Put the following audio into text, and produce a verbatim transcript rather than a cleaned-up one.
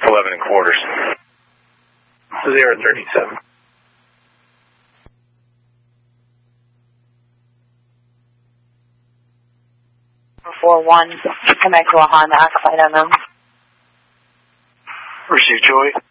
eleven and quarters. zero thirty-seven. four one, come back to a Honda Oxide on them. Receive Joey.